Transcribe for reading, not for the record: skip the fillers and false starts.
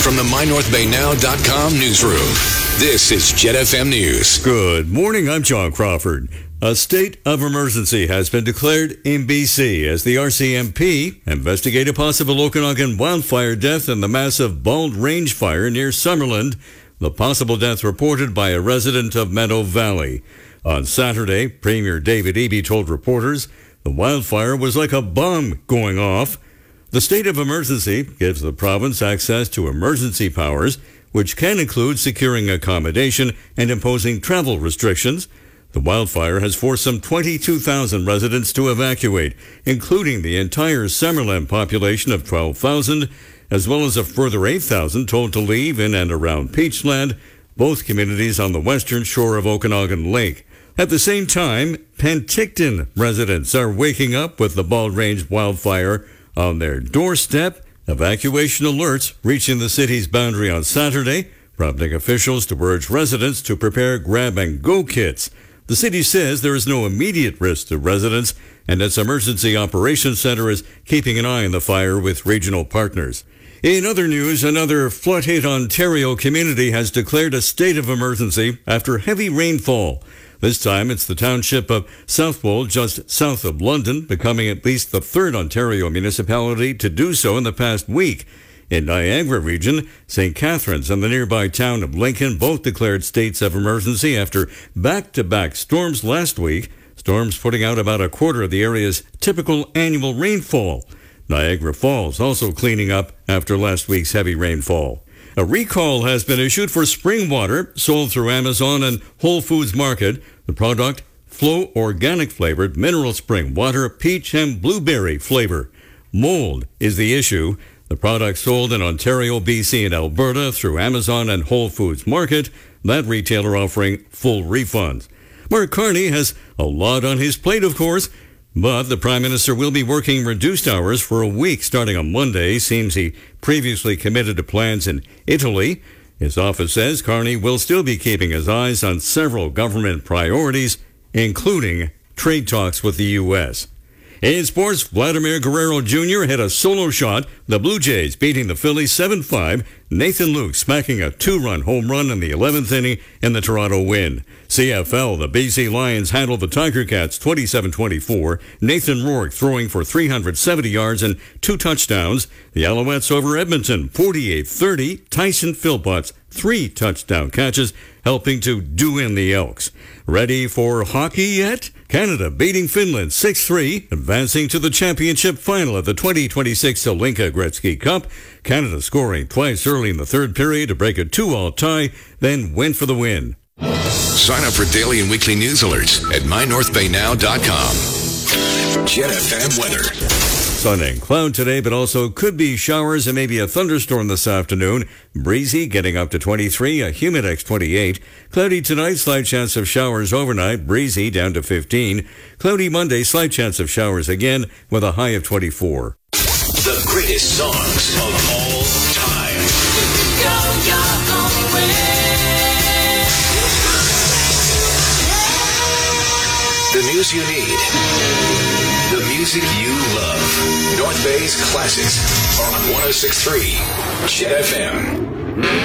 From the MyNorthBayNow.com newsroom, this is Jet FM News. Good morning, I'm John Crawford. A state of emergency has been declared in BC as the RCMP investigate a possible Okanagan wildfire death in the massive Bald Range fire near Summerland. The possible death reported by a resident of Meadow Valley. On Saturday, Premier David Eby told reporters the wildfire was like a bomb going off. The state of emergency gives the province access to emergency powers, which can include securing accommodation and imposing travel restrictions. The wildfire has forced some 22,000 residents to evacuate, including the entire Summerland population of 12,000, as well as a further 8,000 told to leave in and around Peachland, both communities on the western shore of Okanagan Lake. At the same time, Penticton residents are waking up with the Bald Range wildfire on their doorstep. Evacuation alerts reaching the city's boundary on Saturday, prompting officials to urge residents to prepare grab-and-go kits. The city says there is no immediate risk to residents, and its Emergency Operations Center is keeping an eye on the fire with regional partners. In other news, another flood-hit Ontario community has declared a state of emergency after heavy rainfall. This time it's the township of Southwold, just south of London, becoming at least the third Ontario municipality to do so in the past week. In Niagara region, St. Catharines and the nearby town of Lincoln both declared states of emergency after back-to-back storms last week, storms putting out about a quarter of the area's typical annual rainfall. Niagara Falls also cleaning up after last week's heavy rainfall. A recall has been issued for spring water sold through Amazon and Whole Foods Market. The product, Flow Organic flavored mineral spring water, peach and blueberry flavor. Mold is the issue. The product sold in Ontario, BC, and Alberta through Amazon and Whole Foods Market, that retailer offering full refunds. Mark Carney has a lot on his plate, of course, but the Prime Minister will be working reduced hours for a week starting on Monday. Seems he previously committed to plans in Italy. His office says Carney will still be keeping his eyes on several government priorities, including trade talks with the U.S. In sports, Vladimir Guerrero Jr. hit a solo shot. The Blue Jays beating the Phillies 7-5. Nathan Luke smacking a 2-run home run in the 11th inning in the Toronto win. CFL, the BC Lions handled the Tiger Cats 27-24. Nathan Rourke throwing for 370 yards and 2 touchdowns. The Alouettes over Edmonton 48-30. Tyson Philpott's 3 touchdown catches, helping to do in the Elks. Ready for hockey yet? Canada beating Finland 6-3, advancing to the championship final of the 2026 Hlinka Gretzky Cup. Canada scoring twice early in the third period to break a 2-all tie, then went for the win. Sign up for daily and weekly news alerts at MyNorthBayNow.com. Jet FM weather. Sun and cloud today, but also could be showers and maybe a thunderstorm this afternoon. Breezy, getting up to 23, a Humidex 28. Cloudy tonight, slight chance of showers overnight. Breezy down to 15. Cloudy Monday, slight chance of showers again with a high of 24. The greatest songs of all time. Go your own way. The news you need. The music you love. North Bay's classics are on 106.3 Jet FM.